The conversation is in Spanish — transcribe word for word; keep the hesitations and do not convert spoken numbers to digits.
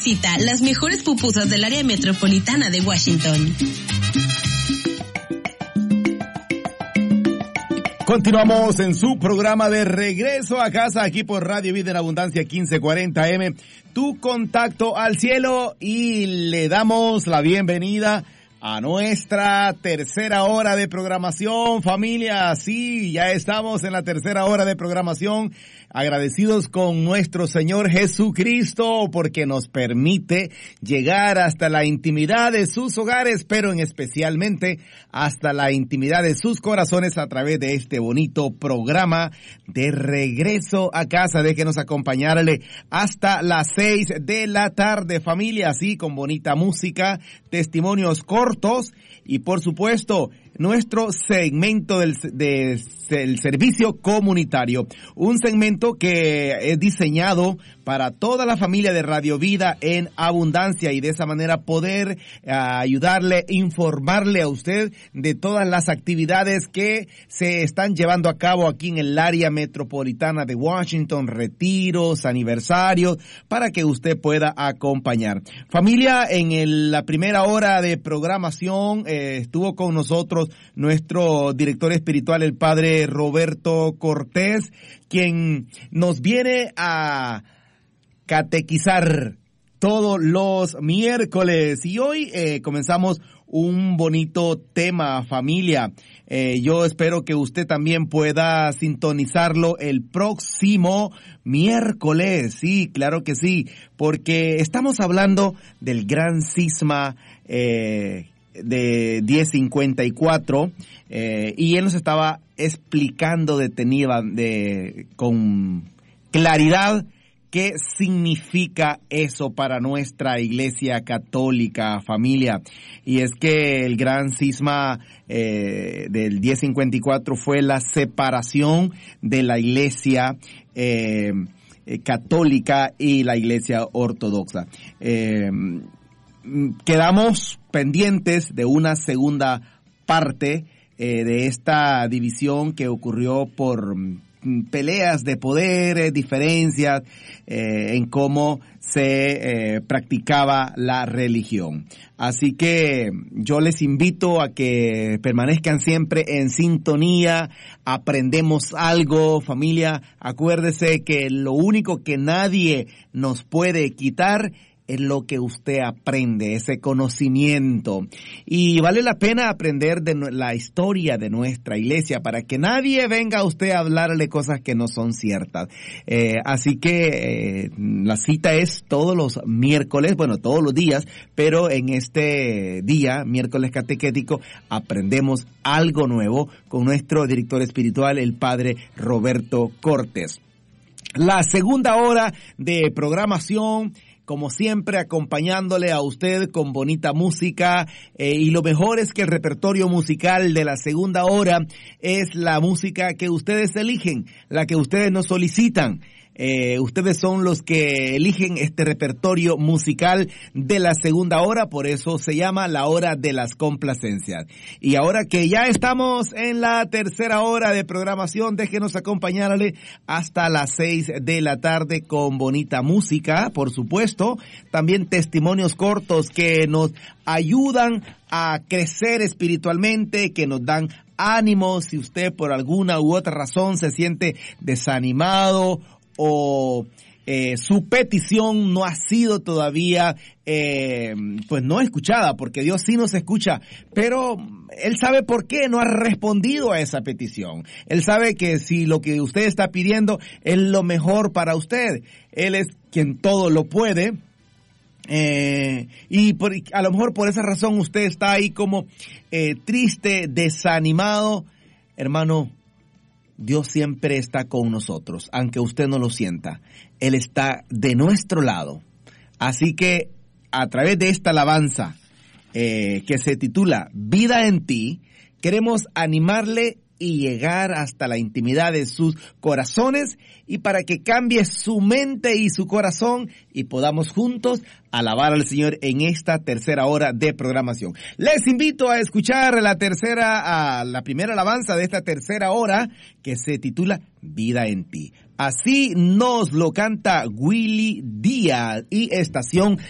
Visita las mejores pupusas del área metropolitana de Washington. Continuamos en su programa de Regreso a Casa, aquí por Radio Vida en Abundancia quince cuarenta eme, tu contacto al cielo, y le damos la bienvenida a nuestra tercera hora de programación, familia. Sí, ya estamos en la tercera hora de programación, agradecidos con nuestro Señor Jesucristo porque nos permite llegar hasta la intimidad de sus hogares, pero en especialmente hasta la intimidad de sus corazones a través de este bonito programa de Regreso a Casa. Déjenos acompañarle hasta las seis de la tarde, familia, así con bonita música, testimonios cortos y por supuesto nuestro segmento del, de, del servicio comunitario, un segmento que es diseñado para toda la familia de Radio Vida en Abundancia, y de esa manera poder uh, ayudarle, informarle a usted de todas las actividades que se están llevando a cabo aquí en el área metropolitana de Washington, retiros, aniversarios, para que usted pueda acompañar. Familia, en el, la primera hora de programación eh, estuvo con nosotros nuestro director espiritual, el padre Roberto Cortés, quien nos viene a catequizar todos los miércoles, y hoy eh, comenzamos un bonito tema, familia. Eh, yo espero que usted también pueda sintonizarlo el próximo miércoles. Sí, claro que sí, porque estamos hablando del gran cisma eh, de diez cincuenta y cuatro, eh, y él nos estaba explicando detenida, de, con claridad, qué significa eso para nuestra Iglesia Católica, familia. Y es que el gran cisma eh, del diez cincuenta y cuatro fue la separación de la Iglesia eh, eh, Católica y la Iglesia Ortodoxa. Eh, quedamos pendientes de una segunda parte eh, de esta división que ocurrió por peleas de poder, eh, diferencias eh, en cómo se eh, practicaba la religión. Así que yo les invito a que permanezcan siempre en sintonía, aprendemos algo, familia. Acuérdese que lo único que nadie nos puede quitar es lo que usted aprende, ese conocimiento. Y vale la pena aprender de la historia de nuestra iglesia para que nadie venga a usted a hablarle cosas que no son ciertas. Eh, así que eh, la cita es todos los miércoles, bueno, todos los días, pero en este día, miércoles catequético, aprendemos algo nuevo con nuestro director espiritual, el padre Roberto Cortés. La segunda hora de programación, como siempre, acompañándole a usted con bonita música, eh, y lo mejor es que el repertorio musical de la segunda hora es la música que ustedes eligen, la que ustedes nos solicitan. Eh, ustedes son los que eligen este repertorio musical de la segunda hora, por eso se llama la hora de las complacencias. Y ahora que ya estamos en la tercera hora de programación, déjenos acompañarle hasta las seis de la tarde con bonita música, por supuesto, también testimonios cortos que nos ayudan a crecer espiritualmente, que nos dan ánimo si usted por alguna u otra razón se siente desanimado o eh, su petición no ha sido todavía eh, pues no escuchada, porque Dios sí nos escucha, pero Él sabe por qué no ha respondido a esa petición. Él sabe que si lo que usted está pidiendo es lo mejor para usted, Él es quien todo lo puede. Eh, y por, a lo mejor por esa razón usted está ahí como eh, triste, desanimado. Hermano, Dios siempre está con nosotros, aunque usted no lo sienta. Él está de nuestro lado. Así que a través de esta alabanza eh, que se titula Vida en ti, queremos animarle y llegar hasta la intimidad de sus corazones, y para que cambie su mente y su corazón y podamos juntos alabar al Señor en esta tercera hora de programación. Les invito a escuchar la tercera, a la primera alabanza de esta tercera hora que se titula Vida en ti. Así nos lo canta Willy Díaz y Estación